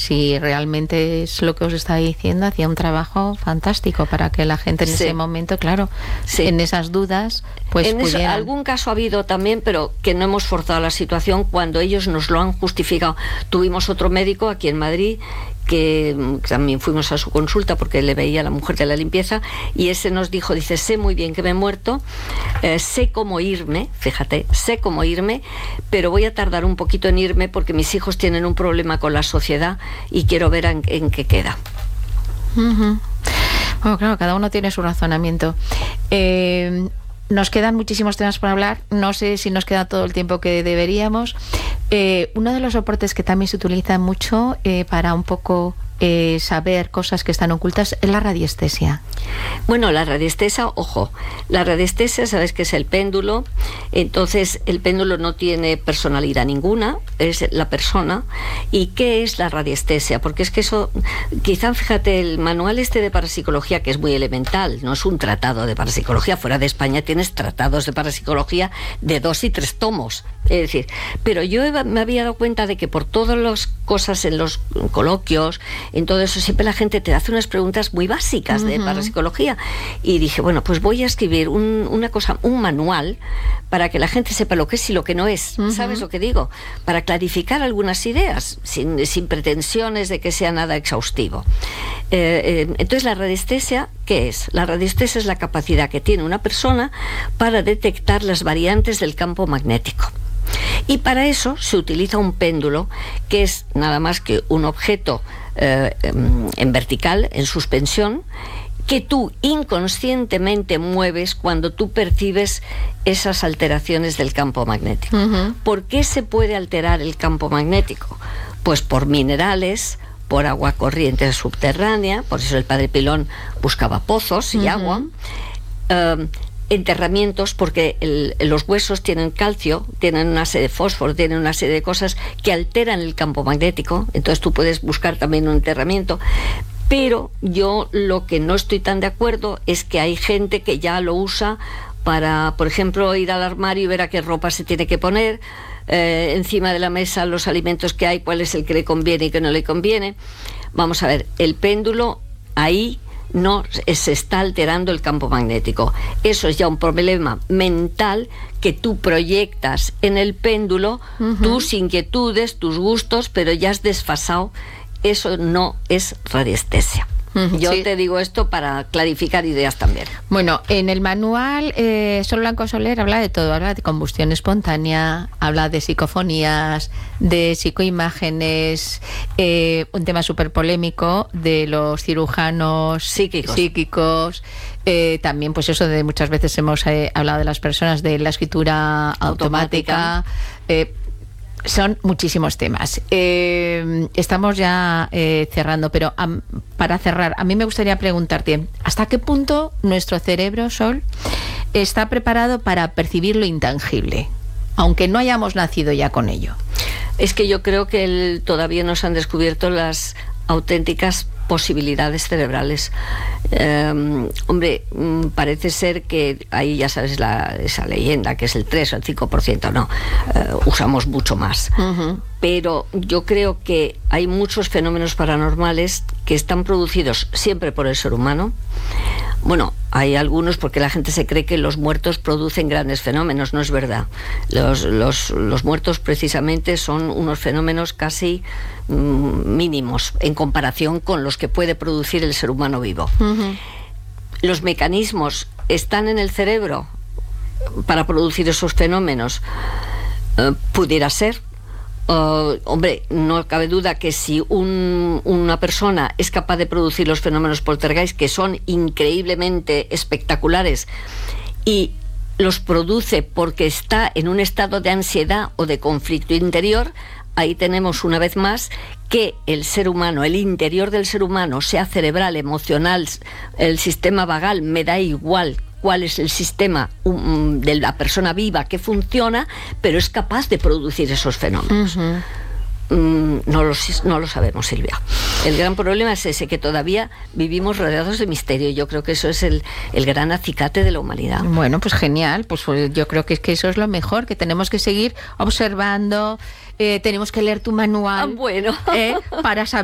si realmente es lo que os está diciendo, hacía un trabajo fantástico para que la gente en ese momento, claro, en esas dudas, pues pudieran. Algún caso ha habido también, pero que no hemos forzado la situación cuando ellos nos lo han justificado. Tuvimos otro médico aquí en Madrid que también fuimos a su consulta porque le veía a la mujer de la limpieza, y ese nos dijo, dice, sé muy bien que me he muerto, sé cómo irme, fíjate, sé cómo irme, pero voy a tardar un poquito en irme porque mis hijos tienen un problema con la sociedad y quiero ver en qué queda. Bueno, claro, cada uno tiene su razonamiento. Nos quedan muchísimos temas por hablar. No sé si nos queda todo el tiempo que deberíamos. Uno de los soportes que también se utiliza mucho para un poco saber cosas que están ocultas es la radiestesia. Bueno, la radiestesia, ojo, la radiestesia, sabes que es el péndulo. Entonces el péndulo no tiene personalidad ninguna, es la persona. ¿Y qué es la radiestesia? Porque es que eso, quizá, fíjate, el manual de parapsicología, que es muy elemental, no es un tratado de parapsicología. Fuera de España tienes tratados de parapsicología de 2 y 3 tomos, es decir, pero yo me había dado cuenta de que por todas las cosas en los coloquios, en todo eso, siempre la gente te hace unas preguntas muy básicas de parapsicología, y dije, bueno, pues voy a escribir un manual para que la gente sepa lo que es y lo que no es. ¿Sabes lo que digo? Para clarificar algunas ideas, sin pretensiones de que sea nada exhaustivo. Entonces, la radiestesia, ¿qué es? La radiestesia es la capacidad que tiene una persona para detectar las variantes del campo magnético. Y para eso se utiliza un péndulo, que es nada más que un objeto en vertical, en suspensión, que tú inconscientemente mueves cuando tú percibes esas alteraciones del campo magnético. ¿Por qué se puede alterar el campo magnético? Pues por minerales, por agua corriente subterránea, por eso el Padre Pilón buscaba pozos y agua, enterramientos, porque los huesos tienen calcio, tienen una serie de fósforo, tienen una serie de cosas que alteran el campo magnético. Entonces tú puedes buscar también un enterramiento. Pero yo lo que no estoy tan de acuerdo es que hay gente que ya lo usa para, por ejemplo, ir al armario y ver a qué ropa se tiene que poner, encima de la mesa los alimentos que hay, cuál es el que le conviene y que no le conviene. Vamos a ver, el péndulo ahí no se está alterando el campo magnético. Eso es ya un problema mental que tú proyectas en el péndulo, tus inquietudes, tus gustos, pero ya has desfasado. Eso no es radiestesia. Yo te digo esto para clarificar ideas también. Bueno, en el manual Sol Blanco Soler habla de todo, habla de combustión espontánea, habla de psicofonías, de psicoimágenes, un tema súper polémico de los cirujanos psíquicos. También, pues eso de muchas veces hemos hablado de las personas de la escritura automática. Son muchísimos temas. Estamos ya cerrando, pero para cerrar, a mí me gustaría preguntarte, ¿hasta qué punto nuestro cerebro, Sol, está preparado para percibir lo intangible, aunque no hayamos nacido ya con ello? Es que yo creo que todavía no se han descubierto las auténticas posibilidades cerebrales. Parece ser que ahí ya sabes esa leyenda que es el 3 o el 5%, no, usamos mucho más. Pero yo creo que hay muchos fenómenos paranormales que están producidos siempre por el ser humano. Bueno, hay algunos porque la gente se cree que los muertos producen grandes fenómenos, no es verdad. Los muertos precisamente son unos fenómenos casi mínimos en comparación con los que puede producir el ser humano vivo. Los mecanismos están en el cerebro para producir esos fenómenos. Pudiera ser. No cabe duda que si una persona es capaz de producir los fenómenos poltergeist, que son increíblemente espectaculares, y los produce porque está en un estado de ansiedad o de conflicto interior, ahí tenemos una vez más que el ser humano, el interior del ser humano, sea cerebral, emocional, el sistema vagal, me da igual cuál es el sistema de la persona viva que funciona, pero es capaz de producir esos fenómenos. No lo sabemos, Silvia. El gran problema es ese, que todavía vivimos rodeados de misterio. Yo creo que eso es el gran acicate de la humanidad. Bueno, pues genial. Pues yo creo que eso es lo mejor, que tenemos que seguir observando, tenemos que leer tu manual para saber